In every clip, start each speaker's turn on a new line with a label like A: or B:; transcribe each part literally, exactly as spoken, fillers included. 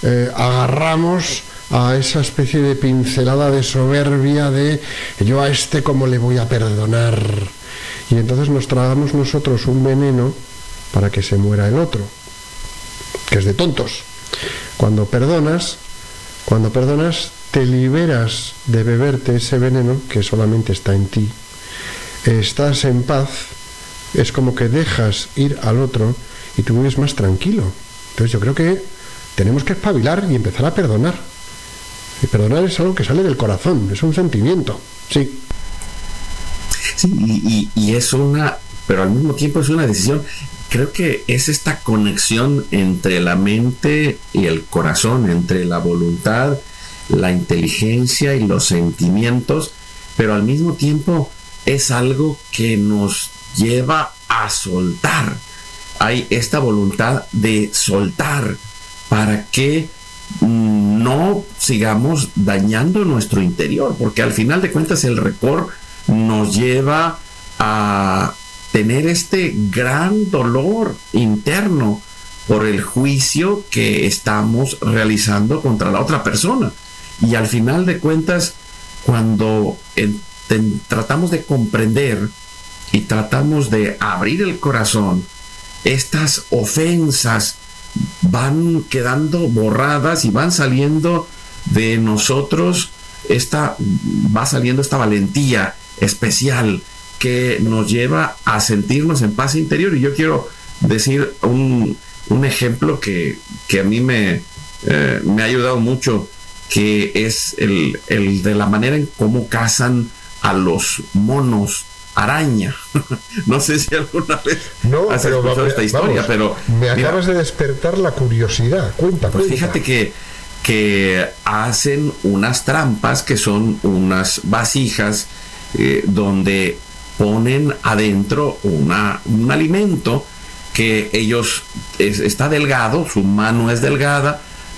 A: eh, agarramos a esa especie de pincelada de soberbia de yo a este cómo le voy a perdonar, y entonces nos tragamos nosotros un veneno para que se muera el otro, que es de tontos. Cuando perdonas, cuando perdonas te liberas de beberte ese veneno que solamente está en ti, estás en paz, es como que dejas ir al otro y tú vives más tranquilo. Entonces yo creo que tenemos que espabilar y empezar a perdonar. Y perdonar es algo que sale del corazón, es un sentimiento, sí.
B: Sí, y, y, y es una, pero al mismo tiempo es una decisión. Creo que es esta conexión entre la mente y el corazón, entre la voluntad, la inteligencia y los sentimientos, pero al mismo tiempo es algo que nos lleva a soltar. Hay esta voluntad de soltar para que no sigamos dañando nuestro interior, porque al final de cuentas el rencor nos lleva a tener este gran dolor interno por el juicio que estamos realizando contra la otra persona. Y al final de cuentas, cuando en, ten, tratamos de comprender y tratamos de abrir el corazón, estas ofensas van quedando borradas y van saliendo de nosotros, esta, va saliendo esta valentía especial que nos lleva a sentirnos en paz interior. Y yo quiero decir un, un ejemplo que, que a mí me, eh, me ha ayudado mucho, que es el, el de la manera en cómo cazan a los monos araña. No sé si alguna vez
A: no,
B: has
A: pero,
B: escuchado esta historia,
A: vamos,
B: pero
A: me acabas mira, de despertar la curiosidad. Cuenta,
B: pues
A: cuenta.
B: Fíjate que, que hacen unas trampas que son unas vasijas eh, donde ponen adentro una, un alimento que ellos es, está delgado, su mano es delgada,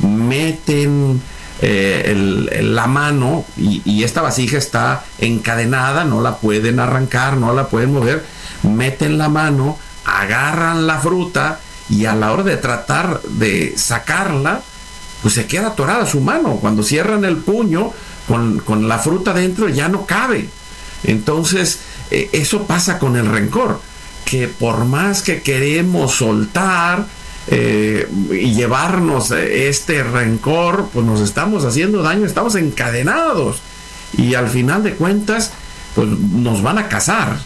B: meten Eh, el, el, la mano y, y esta vasija está encadenada, no la pueden arrancar, no la pueden mover, meten la mano, agarran la fruta y a la hora de tratar de sacarla, pues se queda atorada su mano. Cuando cierran el puño con, con la fruta dentro ya no cabe. Entonces eh, eso pasa con el rencor, que por más que queremos soltar Eh, y llevarnos este rencor, pues nos estamos haciendo daño, estamos encadenados y al final de cuentas pues nos van a cazar.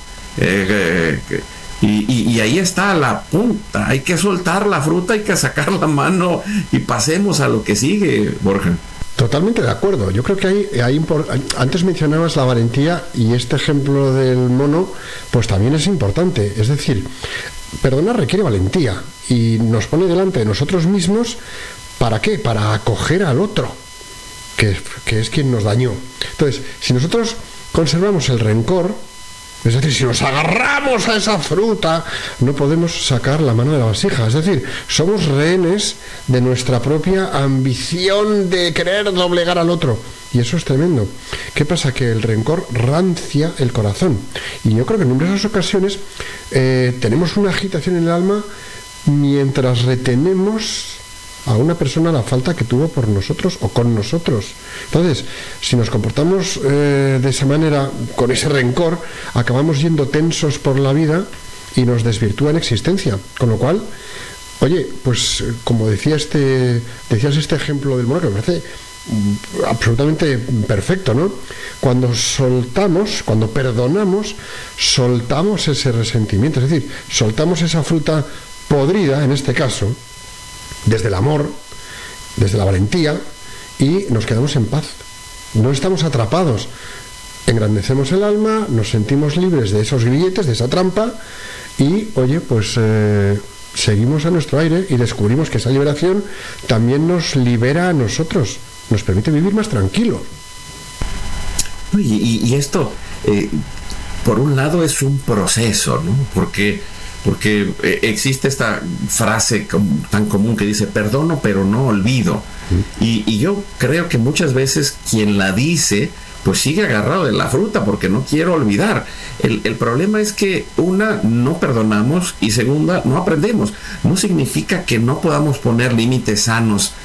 B: eh, eh, y, y, y ahí está la punta, hay que soltar la fruta, hay que sacar la mano y pasemos a lo que sigue, Borja.
A: Totalmente de acuerdo. Yo creo que hay, hay import- antes mencionabas la valentía y este ejemplo del mono pues también es importante. Es decir, perdonar requiere valentía y nos pone delante de nosotros mismos. ¿Para qué? Para acoger al otro, que, que es quien nos dañó. Entonces, si nosotros conservamos el rencor, es decir, si nos agarramos a esa fruta, no podemos sacar la mano de la vasija. Es decir, somos rehenes de nuestra propia ambición de querer doblegar al otro. Y eso es tremendo. ¿Qué pasa? Que el rencor rancia el corazón. Y yo creo que en numerosas ocasiones eh, tenemos una agitación en el alma mientras retenemos a una persona la falta que tuvo por nosotros o con nosotros. Entonces, si nos comportamos eh, de esa manera, con ese rencor, acabamos yendo tensos por la vida y nos desvirtúa en existencia. Con lo cual, oye, pues como decía este, decías este ejemplo del mono, que me parece absolutamente perfecto, ¿no? Cuando soltamos, cuando perdonamos, soltamos ese resentimiento, es decir, soltamos esa fruta podrida, en este caso, desde el amor, desde la valentía, y nos quedamos en paz. No estamos atrapados. Engrandecemos el alma, nos sentimos libres de esos grilletes, de esa trampa, y, oye, pues eh, seguimos a nuestro aire y descubrimos que esa liberación también nos libera a nosotros, nos permite vivir más tranquilo.
B: Y, y esto, eh, por un lado, es un proceso, ¿no? Porque Porque eh, existe esta frase com- tan común que dice perdono pero no olvido. Mm. Y, y yo creo que muchas veces quien la dice pues sigue agarrado de la fruta porque no quiero olvidar. El, el problema es que una, no perdonamos y segunda, no aprendemos. No significa que no podamos poner límites sanos